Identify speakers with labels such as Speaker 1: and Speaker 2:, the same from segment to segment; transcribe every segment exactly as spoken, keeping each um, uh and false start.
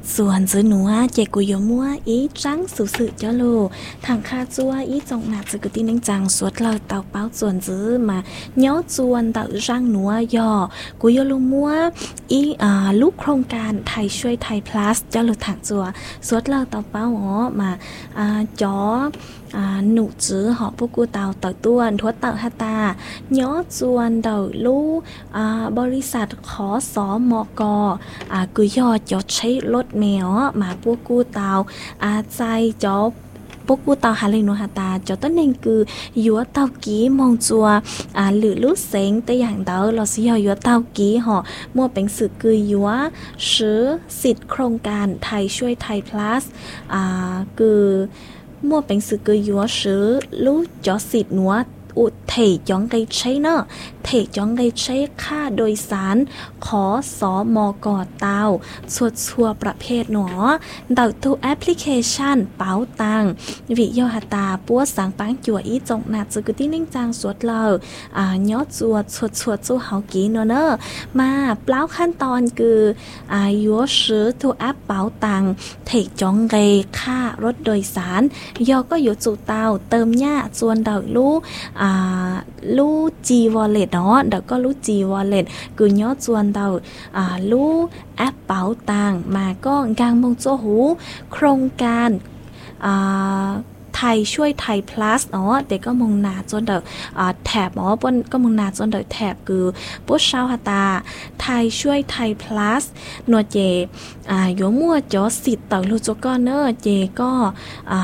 Speaker 1: ส่วนจื้อหนัวเจกุยมัวอีจังสุสึเจ้าลูทางคาจัวอีจงหนักจื้อกตินึงจังสวดเลยเต่าเป้าส่วนจื้อมาเนาะจวนเต่าจังหนัวยอกุยลูมัวอีอ่าลูกโครงการไทยช่วยไทย plus เจ้าลูทางจัวสวดเลยเต่าเป้าอ๋อมาอ่าจ๋ออ่าหนูจื้อหอกพวกกูเต่าเต่าต้วนทวดเต่าฮาตาเนาะจวนเต่าลูอ่าบริษัทขอสอมกอ่ากุยอจอดใช้รถแมวมาพวกกูเต่าอาใจจอพวกกูเต่าหาเลยนัวหาตาจอต้นเองคือยัวเต่ากี้มองจัวอ่าหรือลูกเสงแต่อย่างเต่าเราสิยอยัวเต่ากี้หอมั่วเป็นสื่อคือยัวซื้อสิทธิ์โครงการไทยช่วยไทย plus อ่าคือมั่วเป็นสื่อคือยัวซื้อลูกจอสิทธิ์นัวอุเทจองไกใช้เนาะเทจองไกใช้ค่าโดยสารขอสอมอกอเตาสวดชัวประเภทหนอดาวทูแอปพลิเคชันเป๋าตังวิโยหตาปัวสังปังจั่วอีจงนาจึกที่นิ่งจางสวดเราอ่ายอดจวดสวดสวดจูเฮากีเนาะเนอะมาเปล่าขั้นตอนคืออ่ายัวซื้อทูแอปเป๋าตังเทจองไกค่ารถโดยสารยอก็อยู่จูเตาเติมหญ้าจวนดาวลูอ่าลู่จีวอลเล็ตเนาะเดี๋ยวก็ลู่จีวอลเล็ตคือยอดจวนเดาอ่าลู่แอปเป๋าตังมาก็กางมงโจหูโครงการอ่าไทยช่วยไทย plus เนาะเด็กก็มงนาจนเดออ่าแถบอ๋อปนก็มงนาจนเดอแถบคือปุ๊ชาวฮาตาไทยช่วยไทย plus หนวดเจอ่าโยมั่วจอสิทธิ์ต่อลูกโจก็เนอเจก็อ่า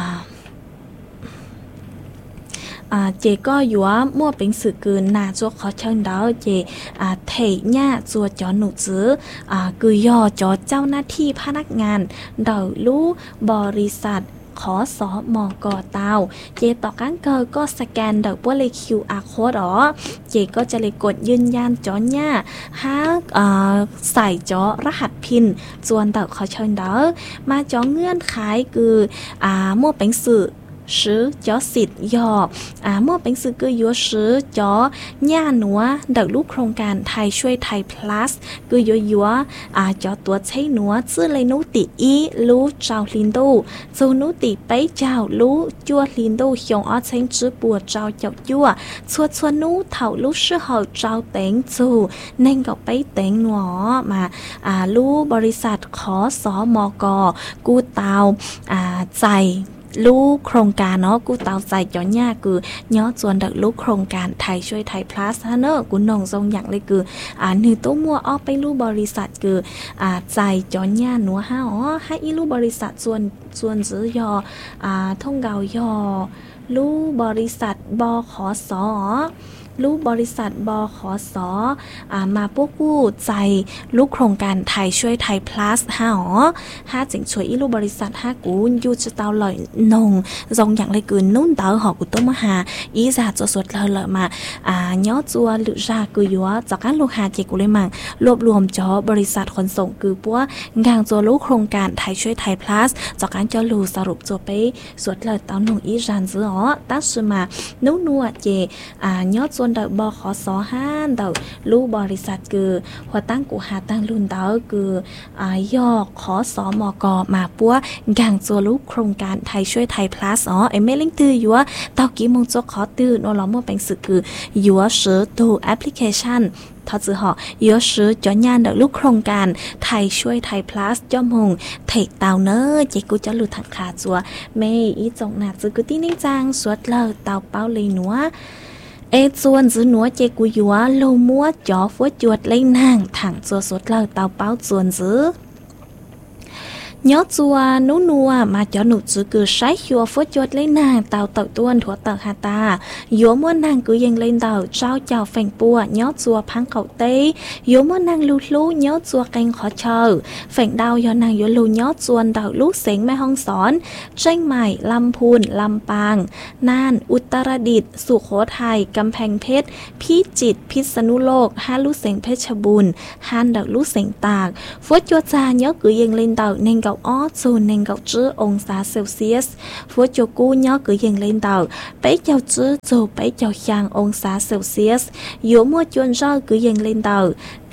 Speaker 1: อ่าเจก็ยัวมั่วเป็นสื่อเกินนาจวขอเชิญดาวเจอ่าเทญ่าจัวจอหนูจื้ออ่าคือยอจอเจ้าหน้าที่พนักงานเดาลู่บริษัทขอสอมอกอเตาเจต่อกันเกอก็สแกนเดาพวกเลย คิว อาร์ code อ๋อเจก็จะเลยกดยืนยันจอญ่าหาอ่าใส่จอรหัสพินจวนเดาขอเชิญเดามาจอเงื่อนไขคืออ่ามั่วเป็นสื่อซื้อจอสิทธิ์ยออ่าเมื่อเป็นสื่อคือยัวซื้อจอย่าหนัวดักลูกโครงการไทยช่วยไทย plus คือยัวยัวอ่าจอตัวใช้หนัวชื่อเลยนุติอีลูเจ้าลินโดจูนุติไปเจ้าลูจัวลินโดหยงอ้อเชิงจื้อปัวเจ้าเจ้ายัวชวดชวนูเถ่าลูชื่อเฮาเจ้าเต็งจูเน่งกับไปเต็งหนัวมาอ่าลูบริษัทขอสอมอกอกูเตาอ่าใจลูกโครงการเนาะกูเตาใจจ่อหญ้าคือย้อจวนดักลูกโครงการไทยช่วยไทย plus ฮะเนอะกูนงทรงอย่างเลยคืออ่าหนึ่งตู้มัวออกไปลูกบริษัทคืออ่าใจจ่อหญ้าหนัวห้าอ๋อให้อีลูกบริษัทส่วนส่วนซื้อยออ่าท่องเกายอลูกบริษัทบขสลูกบริษัทบขสอ่ามาพวกกู้ใจลูกโครงการไทยช่วยไทย plus ห้าอ๋อห้าจิงช่วยอีลูกบริษัทห้ากูยูจะเตาลอยนงทรงอย่างไรกืนนุ่นเตาหอกุต้มหาอีสาจะสดเลยเลยมาอ่าย้อจัวหรือราคือยัวจากการลูกหาเจกุเลยมังรวบรวมจอบริษัทขนส่งคือปัวงางจัวลูกโครงการไทยช่วยไทย plus จากการจอลูสรุปจัวไปสดเลยเตาหนุ่งอีรันซื้ออ๋อตั้งชื่อมานุ่นนัวเจอ่าย้อจัวเดาบขอสอห้านเดาลูกบริษัทคือหัวตั้งกูหาตั้งรุ่นเดาคืออ่ายอขอสอมอกอมาปัวกางจัวลูกโครงการไทยช่วยไทย plus อ๋อไอเมลิงตือยัวเตากี้มงจกขอตือนอล้อมเป็นสื่อคือยัวซื้อตัวแอปพลิเคชันทอจือหอยัวซื้อจอนยานเดาลูกโครงการไทยช่วยไทย plus จอมงเทกเตาเนอเจกูจะหลุดทางขาจัวเมย์อีจงหนาจือกูที่นิ่งจางสวดเลอเตาเป้าเลยหนัวเอจวนจื้อหนัวเจกุยัวโลมัวจอฟัวจวดเลยนางถังจัวสดเลอเตาเป้าจวนจื้อย้อจัวนูนัวมาจอหนูจื้อคือใช้หัวฟัวจวดเลยนางเตาเต่าต้วนถั่วเต่าฮาตายัวมัวนางคือยังเล่นเต่าเจ้าเจ้าแฝงปัวย้อจัวพังเขาเต้ยัวมัวนางลูลูย้อจัวแกงขอเชอแฝงดาวยอนางยัวลูย้อจวนเต่าลูกเสงแม่ห้องสอนเชียงใหม่ลำพูนลำปางน่านอุตรดิตถ์สุโขทัยกำแพงเพชรพิจิตรพิษณุโลกห้าลูกเสงเพชรบูรณ์ฮันเต่าลูกเสงตากฟัวจวดจาย้อคือยังเล่นเต่าเน่งเก่าอ้อซูนเน่งเก่าจื้อองศาเซลเซียสฟัวจวกูย้อคือยังเล่นเต่าไปเจ้าจื้อจูไปเจ้าชางองศาเซลเซียสยัวมัวจวนรอคือยังเล่นเต่าก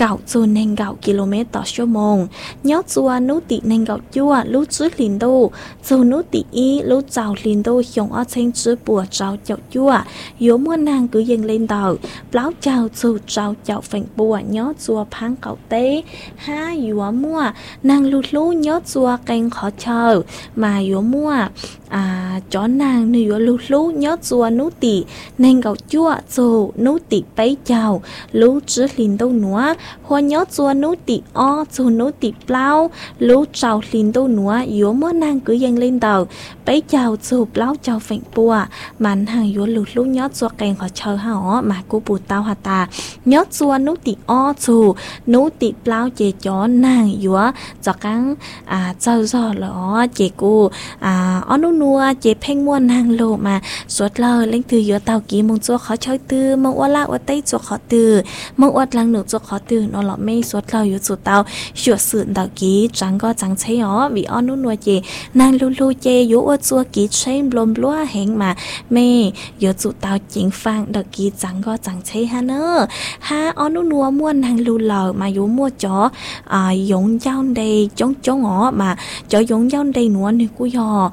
Speaker 1: เก่าจูเน่งเก่ากิโลเมตรต่อชั่วโมงย้อจัวนุติเน่งเก่าจั่วรู้จื้อลินโดจูนุติอีรู้เจ้าลินโดหยงอ้อเชงจื้อปัวเจ้าเจ้าจั่วยัวมัวนางcứ dừng lên đầu lão chào dù chào chào phèn bùa nhớ chùa phán cậu tế ha dùa mua nàng lút lú nhớ chùa kênh khó chờ mà dùa mua à chó nàng nữ lút lú nhớ chùa nú tỉ nên cậu chua dù nú tỉ bấy chào lú chứ linh đâu nữa hoa nhớ chùa nú tỉ o dù nú tỉ plau lú chào linh đâu nữa dùa mua nàng cứ dừng lên đầu bấy chào dù lão chào phèn bùa mà nàng dùa lút lú nhớ chùa kênh khó chờ ha mà cô bù tao hà ta nhớ chua nú tị o chù nú tị plau chè chó nàng dúa cho cắn à châu giò lỏ chè cô à o nú nua chè phèn mua nàng lộ mà suốt lờ lên từ dúa tao ký mong chua khó chơi từ mong oa la oa tây chua khó từ mong oa lăng nụ chua khó từ nó lọ mê suốt lờ dúa chua tao sửa sự tao ký trắng có trắng chế ó vì o nú nua chè nàng lu lu chè dúa oa chua ký chế blom lúa hẹn mà mê dúa chua tao chính phang đợt ký trắng có chẳng chế ha nơ ha ở nó nuôi mua nàng lưu lờ mà dụ mua chó à dụng giao đây chống chống ngõ mà chó dụng giao đây nữa nè cú giò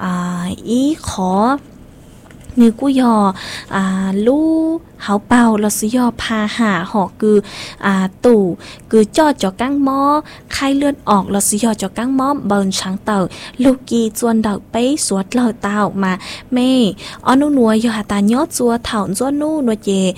Speaker 1: à ý khó nè cú giò à lu hảo bao là sử do pha hạ họ cứ à tủ cứ cho cho căng mó khai lươn ọt là sử do cho căng mó bờn sáng tờ lúc kỳ chuan đậu bấy suốt lời tao mà mê ở nu nuôi do hà ta nhớ chua thảo chua nu nuôi về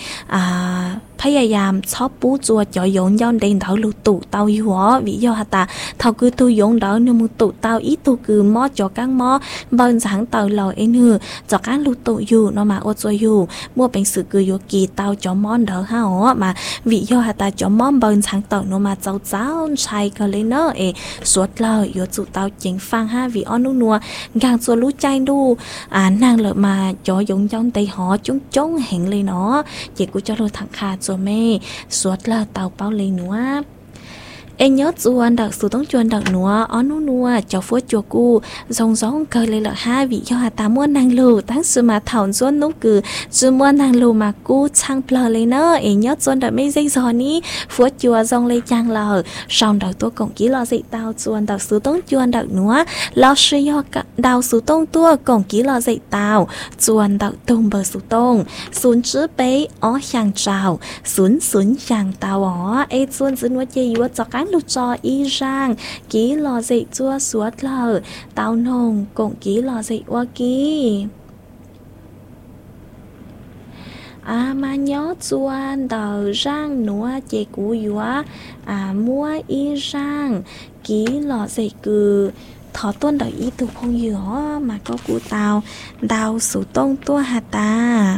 Speaker 1: à พยายามชอบปูจัวจ่อยงย้อนเดินเดาลูตุเตาอยู่หัววิยอหตาเท่าคือตัวยงเดาเนื้อมุตุเตาอีตุคือมอจ่อกังมอเบิ้ลสังเตาเหล่าเอ็นหือจ่อกังลูตุอยู่เนาะมาอดจัวอยู่มั่วเป็นสื่อคือโยกีเตาจ่อมอนเดาห้าหัวมาวิยอหตาจ่อมอนเบิ้ลสังเตาเนาะมาเจ้าเจ้าชายก็เลยเนาะเอสวดเลยโยจุเตาเจ๋งฟังห้าวิอ้อนนุ่นัวกางจัวรู้ใจดูอ่านางเลยมาจ่อยงย้อนเตยหอจุ้งจ้งเห็นเลยเนาะเจ๊กูจะรู้ถังคาจัวแม่suốt là tàu bao lấy nữa em nhớ chuan đặc sự tống chuan đặc nữa ó nu nua cho phốt chùa cu rong rong cười lấy là hai vị cho hà ta mua năng lù tăng sự mà thảo chuan nấu cử chưa mua năng lù mà cu chăng plờ lấy nơ em nhớ chuan đặc mấy giây giò ní phốt chùa rong lấy chăng lờ xong đặc tôi cổng ký lò dậy tao chuan đặc sự tống chuan đặc nữa lo suy do đào sự tông tua cổng ký lò dậy tao chuan đặc tung bờ sự tông xuống chữ bé ó hàng trào xuống xuống hàng tao ó ê chuan dưới nuốt dây yuốt cho cá lúc cho y rang ký lò dậy chua suốt lờ tao nồng cũng ký lò dậy qua ký à mà nhớ chuan đầu rang nữa chè cú yuá à mua y rang ký lò dậy cứ thọ tuân đời ý tục không dứa mà có cú tao đào số tông tua hà ta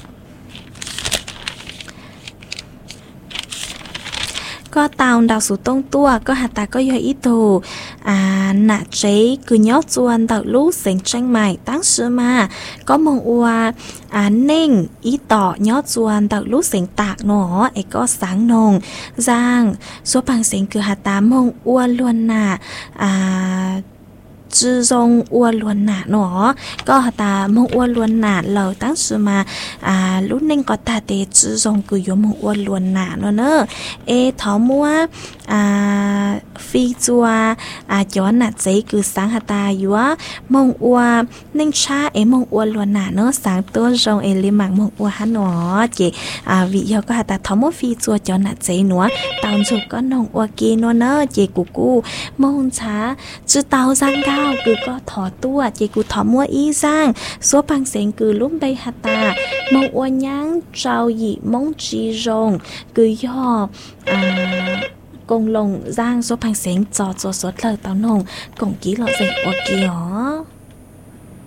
Speaker 1: có tàu đào số tông tua có hạt ta có do ý đồ à nạ chế cứ nhớ chuan đào lú sinh tranh mày táng sư mà có mong ua à nên ý tỏ nhớ chuan đào lú sinh tạc nó ấy có sáng nồng giang số bằng sinh cứ hạt ta mong ua luôn nà à chư dòng ua luôn nà nó có hạt ta mong ua luôn nà lời táng sư mà à lúc nên có ta để chư dòng cứ yo mong ua luôn nà nó nơ ê thọ mua à phi chua à chó nà giấy cứ sáng hạt ta yo mong ua nên cha ê mong ua luôn nà nó sángตัวdòng ê li mạng mong ua hắn nó chị à vì do có hạt ta thọ mua phi chua chó nà giấy nữa tao chụp có nong ua kia nó nơ chị cụ cụ mong cha chư tao giang ga cứ có thọ tua chỉ cụ thọ mua y giang số bằng sen cứ lúc bay hạt ta mong ua nhang trao dị mong chi rong cứ do à công lồng giang số bằng sen cho cho số lời tao nồng cổng ký lọ dậy ua kia